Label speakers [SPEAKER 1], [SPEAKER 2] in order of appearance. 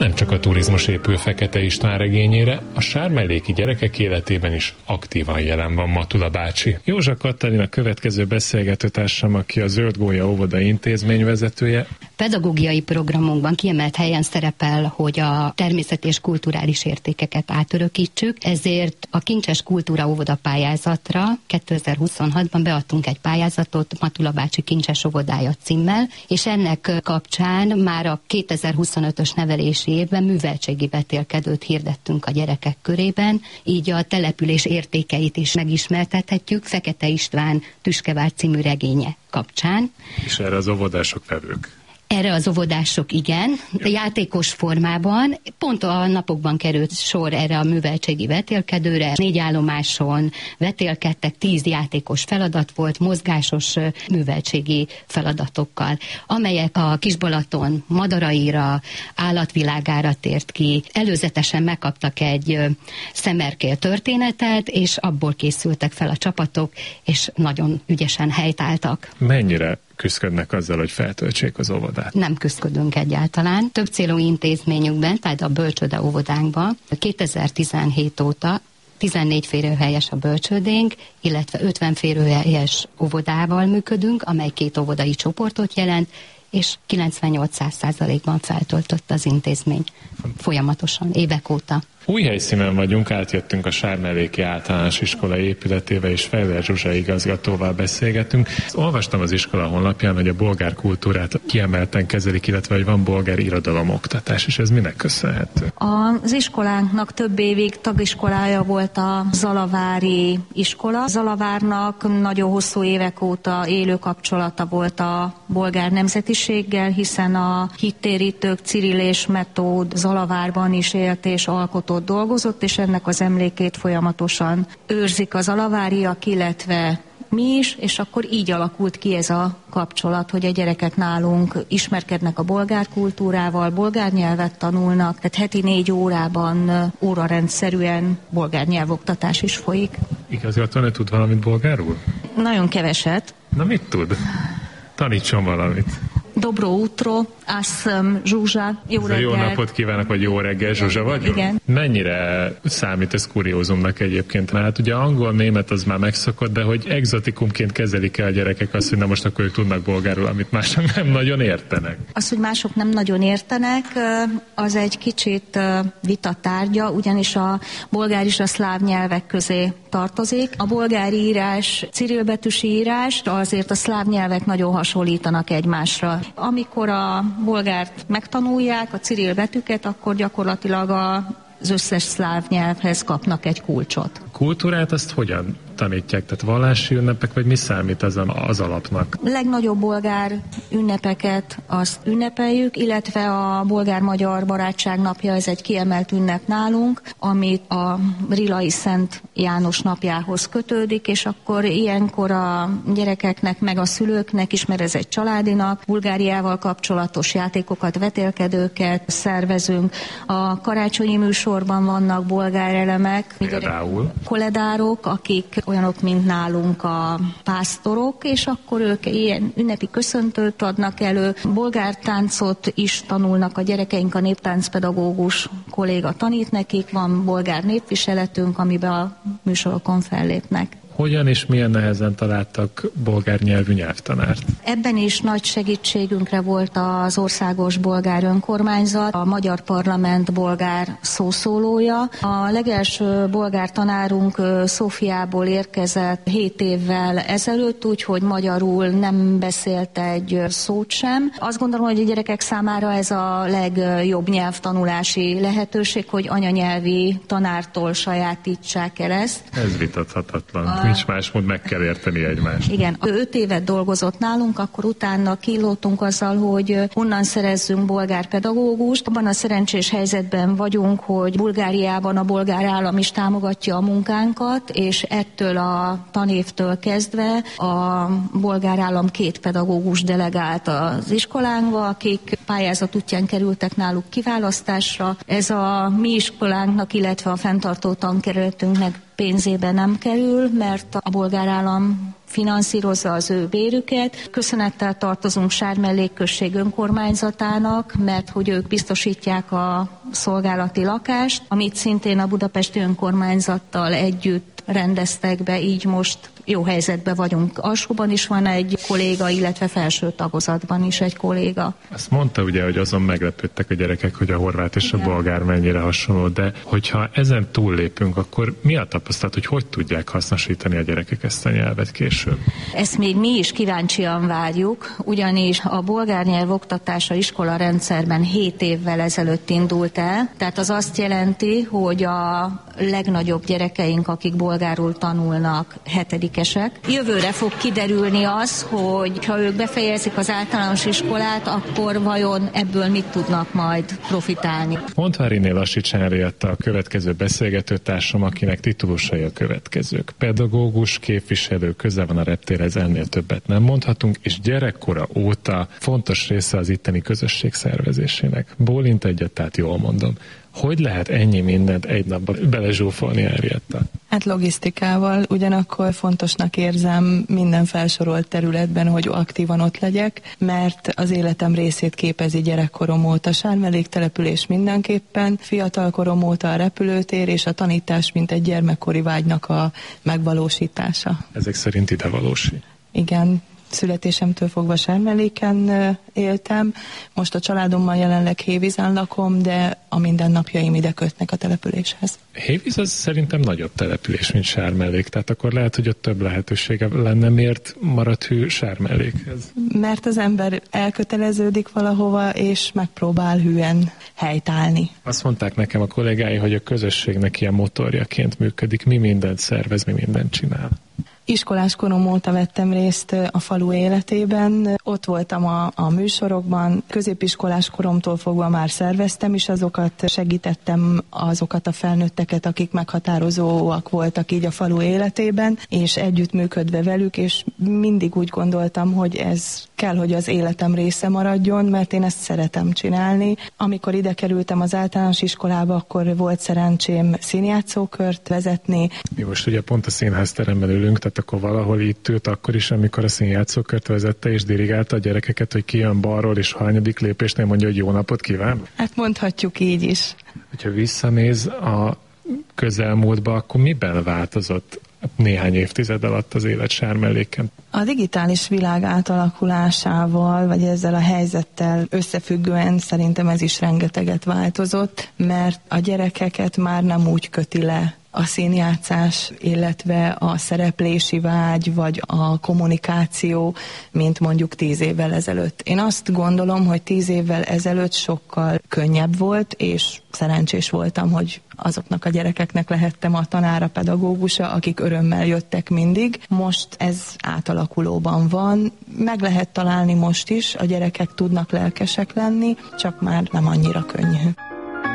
[SPEAKER 1] Nem csak a turizmus épül Fekete István regényére, a sármelléki gyerekek életében is aktívan jelen van Matula bácsi.
[SPEAKER 2] Józsa Katalin a következő beszélgetőtársam, aki a Zöld Gólya óvoda intézményvezetője.
[SPEAKER 3] Pedagógiai programunkban kiemelt helyen szerepel, hogy a természeti és kulturális értékeket átörökítsük, ezért a Kincses Kultúra óvoda pályázatra 2026-ban beadtunk egy pályázatot Matula bácsi Kincses óvodája címmel, és ennek kapcsán már a 2025-ös nevelési évben műveltségi vetélkedőt hirdettünk a gyerekek körében, így a település értékeit is megismertethetjük Fekete István Tüskevár című regénye kapcsán.
[SPEAKER 2] És erre az óvodások vevők.
[SPEAKER 3] Erre az óvodások igen, játékos formában. Pont a napokban került sor erre a műveltségi vetélkedőre. 4 állomáson vetélkedtek, 10 játékos feladat volt, mozgásos műveltségi feladatokkal, amelyek a Kisbalaton madaraira, állatvilágára tért ki. Előzetesen megkaptak egy szemerkél történetet, és abból készültek fel a csapatok, és nagyon ügyesen helytáltak.
[SPEAKER 2] Mennyire küszködnek azzal, hogy feltöltsék az óvodát?
[SPEAKER 3] Nem küszködünk egyáltalán. Több célú intézményünkben, tehát a bölcsőde óvodánkban 2017 óta 14 férőhelyes a bölcsődénk, illetve 50 férőhelyes óvodával működünk, amely 2 óvodai csoportot jelent, és 98%-ban feltöltött az intézmény folyamatosan, évek óta.
[SPEAKER 2] Új helyszínen vagyunk, átjöttünk a Sármelléki Általános Iskola épületébe, és Fejler Zsuzsa igazgatóval beszélgetünk. Olvastam az iskola honlapján, hogy a bolgár kultúrát kiemelten kezelik, illetve hogy van bolgár irodalomoktatás, és ez minek köszönhető?
[SPEAKER 4] Az iskolánknak több évig tagiskolája volt a Zalavári iskola. Zalavárnak nagyon hosszú évek óta élő kapcsolata volt a bolgár nemzetiséggel, hiszen a hittérítők Cirill és Metód Zalavárban is élt és alkotott, dolgozott, és ennek az emlékét folyamatosan őrzik az zalaváriak, illetve mi is, és akkor így alakult ki ez a kapcsolat, hogy a gyerekek nálunk ismerkednek a bolgár kultúrával, bolgár nyelvet tanulnak, tehát heti 4 órában órarendszerűen bolgár nyelvoktatás is folyik.
[SPEAKER 2] Igazgatóan, tud valamit bolgárul?
[SPEAKER 4] Nagyon keveset.
[SPEAKER 2] Na mit tud? Tanítson valamit.
[SPEAKER 4] Dobro utro, Zsuzsa, jó reggel.
[SPEAKER 2] Jó napot kívánok, vagy jó reggel, Zsuzsa vagy?
[SPEAKER 4] Igen.
[SPEAKER 2] Mennyire számít ez kuriózumnak egyébként? Mert hát ugye angol, német az már megszokott, de hogy egzotikumként kezelik el a gyerekek azt, hogy na most akkor ők tudnak bolgárul, amit mások nem nagyon értenek.
[SPEAKER 4] Az, hogy mások nem nagyon értenek, az egy kicsit vita tárgya, ugyanis a bolgár is a szláv nyelvek közé tartozik. A bolgár írás, cirillbetűs írás, azért a szláv nyelvek nagyon hasonlítanak egymásra. Amikor a bolgárt megtanulják, a cirill betűket, akkor gyakorlatilag az összes szláv nyelvhez kapnak egy kulcsot.
[SPEAKER 2] Kultúrát azt hogyan tanítják? Tehát vallási ünnepek, vagy mi számít az alapnak?
[SPEAKER 4] A legnagyobb bolgár ünnepeket azt ünnepeljük, illetve a bolgár-magyar barátság napja, ez egy kiemelt ünnep nálunk, amit a Rilai Szent János napjához kötődik, és akkor ilyenkor a gyerekeknek meg a szülőknek is, mert ez egy családi nap, Bulgáriával kapcsolatos játékokat, vetélkedőket szervezünk. A karácsonyi műsorban vannak bolgár elemek.
[SPEAKER 2] Például?
[SPEAKER 4] Koledárok, akik olyanok, mint nálunk a pásztorok, és akkor ők ilyen ünnepi köszöntőt adnak elő. Bolgár táncot is tanulnak a gyerekeink, a néptáncpedagógus kolléga tanít nekik, van bolgár népviseletünk, amiben a műsorokon fellépnek.
[SPEAKER 2] Hogyan és milyen nehezen találtak bolgár nyelvű nyelvtanárt?
[SPEAKER 4] Ebben is nagy segítségünkre volt az országos bolgár önkormányzat, a Magyar Parlament bolgár szószólója. A legelső bolgár tanárunk Szófiából érkezett 7 évvel ezelőtt, úgyhogy magyarul nem beszélt egy szót sem. Azt gondolom, hogy a gyerekek számára ez a legjobb nyelvtanulási lehetőség, hogy anyanyelvi tanártól sajátítsák el ezt.
[SPEAKER 2] Ez vitathatatlan. Nincs másmód, meg kell érteni egymást.
[SPEAKER 4] Igen, 5 évet dolgozott nálunk, akkor utána kilótunk azzal, hogy honnan szerezzünk bolgár pedagógust. Abban a szerencsés helyzetben vagyunk, hogy Bulgáriában a bolgár állam is támogatja a munkánkat, és ettől a tanévtől kezdve a bolgár állam 2 pedagógus delegált az iskolánkba, akik pályázat útján kerültek náluk kiválasztásra. Ez a mi iskolánknak, illetve a fenntartó tankerületünknek pénzébe nem kerül, mert a bolgár állam finanszírozza az ő bérüket. Köszönettel tartozunk Sármellék község önkormányzatának, mert hogy ők biztosítják a szolgálati lakást, amit szintén a budapesti önkormányzattal együtt rendeztek be, így most jó helyzetben vagyunk. Alsóban is van egy kolléga, illetve felső tagozatban is egy kolléga.
[SPEAKER 2] Azt mondta ugye, hogy azon meglepődtek a gyerekek, hogy a horvát és a bolgár mennyire hasonló, de hogyha ezen túllépünk, akkor mi a tapasztalat, hogy tudják hasznosítani a gyerekek ezt a nyelvet később?
[SPEAKER 4] Ezt még mi is kíváncsian várjuk, ugyanis a bolgár nyelv oktatása iskola rendszerben 7 évvel ezelőtt indult el, tehát az azt jelenti, hogy a legnagyobb gyerekeink, akik bolgárul tanulnak, 7-esek. Jövőre fog kiderülni az, hogy ha ők befejezik az általános iskolát, akkor vajon ebből mit tudnak majd profitálni. Mondváriné
[SPEAKER 2] Lassics Henrietta a következő beszélgetőtársam, akinek titulusai a következők. Pedagógus, képviselő, köze van a reptérhez, ennél többet nem mondhatunk, és gyerekkora óta fontos része az itteni közösség szervezésének. Bólint egyet, tehát jól mondom. Hogy lehet ennyi mindent egy napba belezsúfolni, Henrietta?
[SPEAKER 5] Hát logisztikával, ugyanakkor fontosnak érzem minden felsorolt területben, hogy aktívan ott legyek, mert az életem részét képezi gyerekkorom óta. Sármellék település mindenképpen, fiatalkorom óta a repülőtér és a tanítás, mint egy gyermekkori vágynak a megvalósítása.
[SPEAKER 2] Ezek szerint idevalósi?
[SPEAKER 5] Igen. Születésemtől fogva Sármelléken éltem, most a családommal jelenleg Hévízen lakom, de a mindennapjaim ide kötnek a településhez.
[SPEAKER 2] Hévíz az szerintem nagyobb település, mint Sármellék, tehát akkor lehet, hogy ott több lehetősége lenne. Miért marad hű Sármellékhez?
[SPEAKER 5] Mert az ember elköteleződik valahova, és megpróbál hűen helytállni.
[SPEAKER 2] Azt mondták nekem a kollégái, hogy a közösségnek ilyen motorjaként működik, mi mindent szervez, mi mindent csinál.
[SPEAKER 5] Iskolás korom óta vettem részt a falu életében, ott voltam a műsorokban, középiskolás koromtól fogva már szerveztem is azokat, segítettem azokat a felnőtteket, akik meghatározóak voltak így a falu életében, és együttműködve velük, és mindig úgy gondoltam, hogy ez kell, hogy az életem része maradjon, mert én ezt szeretem csinálni. Amikor ide kerültem az általános iskolába, akkor volt szerencsém színjátszókört vezetni.
[SPEAKER 2] Mi most ugye pont a színházteremben ülünk, tehát akkor valahol itt ült akkor is, amikor a színjátszókört vezette és dirigálta a gyerekeket, hogy ki jön balról és hanyadik lépésnél mondja, hogy jó napot kíván?
[SPEAKER 5] Hát mondhatjuk így is.
[SPEAKER 2] Hogyha visszanéz a közelmúltba, akkor miben változott néhány évtized alatt az élet Sármelléken?
[SPEAKER 5] A digitális világ átalakulásával, vagy ezzel a helyzettel összefüggően szerintem ez is rengeteget változott, mert a gyerekeket már nem úgy köti le a színjátszás, illetve a szereplési vágy, vagy a kommunikáció, mint mondjuk 10 évvel ezelőtt. Én azt gondolom, hogy 10 évvel ezelőtt sokkal könnyebb volt, és szerencsés voltam, hogy azoknak a gyerekeknek lehettem a tanára, pedagógusa, akik örömmel jöttek mindig. Most ez átalakulóban van. Meg lehet találni most is, a gyerekek tudnak lelkesek lenni, csak már nem annyira könnyű.